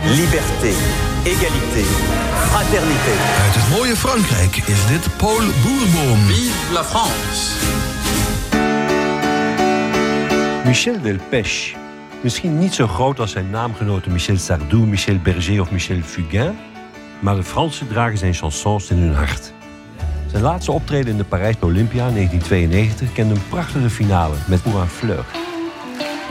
liberté, égalité, fraternité. Uit het mooie Frankrijk is dit Paul Bourbon. Vive la France! Michel Delpech. Misschien niet zo groot als zijn naamgenoten Michel Sardou, Michel Berger of Michel Fugain, maar de Fransen dragen zijn chansons in hun hart. Zijn laatste optreden in de Parijs Olympia in 1992 kende een prachtige finale met Pour un fleur.